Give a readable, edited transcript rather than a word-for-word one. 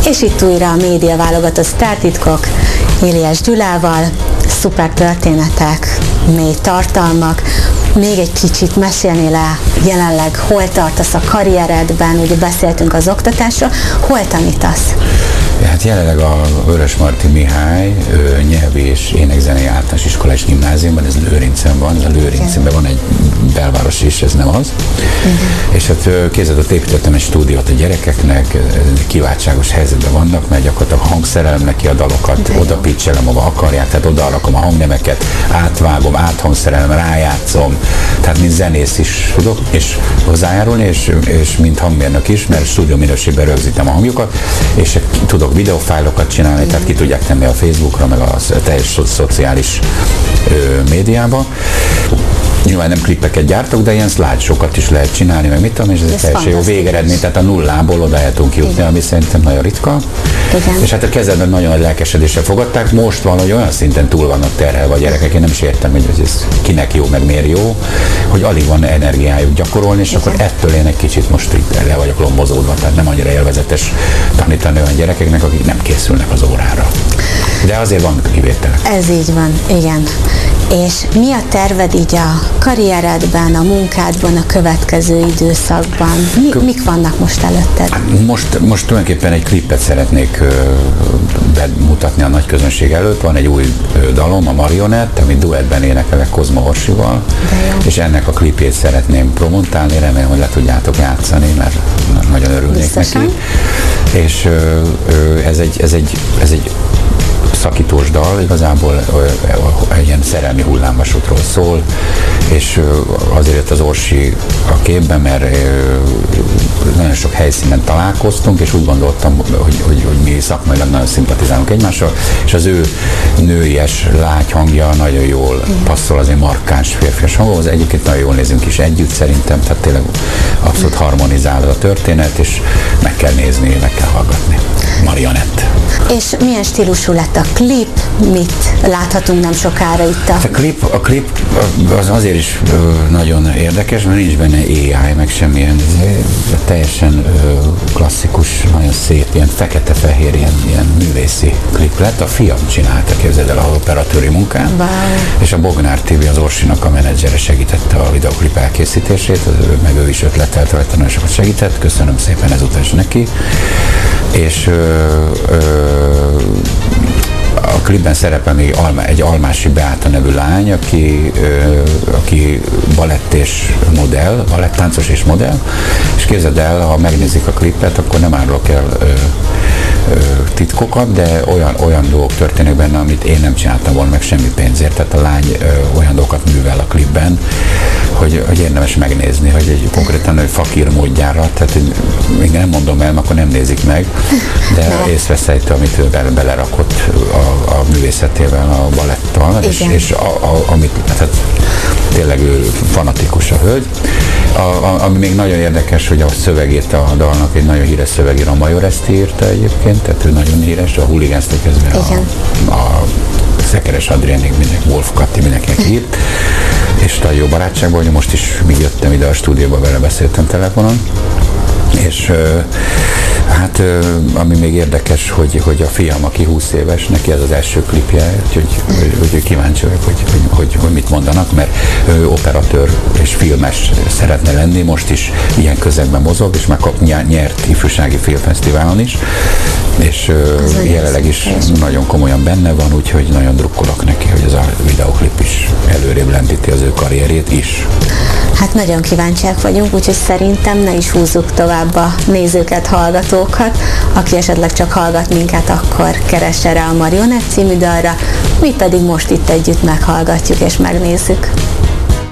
És itt újra a média válogatott sztártitkok Éliás Gyulával, szuper történetek, mély tartalmak. Még egy kicsit mesélnél le jelenleg, hol tartasz a karrieredben, ugye beszéltünk az oktatásról, hol tanítasz? Hát jelenleg a Vörösmarty Mihály nyelvi és énekzenei általános iskola és gimnáziumban, ez Lőrincen van, ez a Lőrincben van egy belváros is, ez nem az. És hát kézzel építettem egy stúdiót a gyerekeknek, kiváltságos helyzetben vannak, mert gyakorlatilag hangszerelem neki a dalokat, oda pitchelem, ahova akarják, tehát oda rakom a hangnemeket, átvágom, áthangszerelem, rájátszom, tehát mint zenész is tudok, és hozzájárulni, és mint hangmérnök is, mert stúdió minőségben rögzítem a hangjukat, és tudok videófájlokat csinálni, tehát ki tudják tenni a Facebookra, meg a teljes szociális médiába. Nyilván nem klippeket gyártok, de ilyen slideshow-kat is lehet csinálni, meg mit tudom, és ez egy teljesen jó végeredmény, tehát a nullából oda el tudunk jutni, ami szerintem nagyon ritka. Igen. És hát a kezdetben nagyon nagy lelkesedéssel fogadták, most van, hogy olyan szinten túl vannak terhelve a gyerekek, én nem is értem, hogy ez kinek jó, meg miért jó, hogy alig van energiájuk gyakorolni, és akkor ettől én egy kicsit most itt le vagyok lombozódva, tehát nem annyira élvezetes tanítani olyan gyerekeknek, akik nem készülnek az órára. De azért van kivételek. Ez így van, igen. És mi a terved így a karrieredben, a munkádban, a következő időszakban? Mik vannak most előtted? Most tulajdonképpen egy klippet szeretnék bemutatni a nagy közönség előtt. Van egy új dalom, a Marionett, amit duettben énekelek Kozma Orsival, és ennek a klipét szeretném promotálni, remélem, hogy le tudjátok játszani, mert nagyon örülnék biztosan neki. És ez egy szakítós dal, igazából egy ilyen szerelmi hullámvasútról szól, és azért jött az Orsi a képben, mert nagyon sok helyszínen találkoztunk, és úgy gondoltam, hogy mi szakmailag nagyon szimpatizálunk egymással, és az ő nőies lágy hangja nagyon jól passzol az én markáns férfias hanghoz, egyébként nagyon jól nézünk is együtt szerintem, tehát tényleg abszolút harmonizál a történet, és meg kell nézni, meg kell hallgatni. Marionett. És milyen stílusú lett a klip? Mit láthatunk nem sokára itt a klip az azért is nagyon érdekes, mert nincs benne AI, meg semmilyen teljesen klasszikus, nagyon szép, ilyen fekete-fehér, ilyen művészi klip lett. A fiam csinálta, képzeld el, a operatőri munkát, és a Bognár TV, az Orsinak a menedzsere segítette a videoklip elkészítését, meg ő is ötletelt rajta, nagyon sokat segített, köszönöm szépen ezúttal is neki. És a klipben szerepel még egy Almási Beáta nevű lány, aki balett és modell, balettáncos és modell, és képzeld el, ha megnézik a klipet, akkor nem árulok el titkokat, de olyan dolgok történnek benne, amit én nem csináltam volna meg semmi pénzért, tehát a lány olyan dolgokat művel a klipben, hogy érdemes megnézni, hogy egy konkrétan egy fakír módjára, tehát még nem mondom el, akkor nem nézik meg, de észveszejtő, amit ő belerakott a művészetével, a balettal, és amit, tehát tényleg ő fanatikus a hölgy. Ami még nagyon érdekes, hogy a szövegét a dalnak egy nagyon híres szövegíró, a Major Eszti írta egyébként, tehát ő nagyon híres, a Hooligans-től kezdve a Szekeres Adriánig, Wolf Katti mindenkinek írt, és nagyon jó barátságban, hogy most is még jöttem ide a stúdióba, vele beszéltem telefonon, és hát ami még érdekes, hogy a fiam, aki 20 éves, neki ez az első klipje, hogy kíváncsi vagyok, hogy mit mondanak, mert ő operatőr és filmes szeretne lenni, most is ilyen közegben mozog, és már nyert ifjúsági filmfesztiválon is, és jelenleg is nagyon komolyan benne van, úgyhogy nagyon drukkolok neki, hogy ez a videoklip is előrébb lendíti az ő karrierjét is. Hát nagyon kíváncsiak vagyunk, úgyhogy szerintem ne is húzzuk tovább a nézőket, hallgatókat. Aki esetleg csak hallgat minket, akkor keresse rá a Marionett című dalra, mi pedig most itt együtt meghallgatjuk és megnézzük.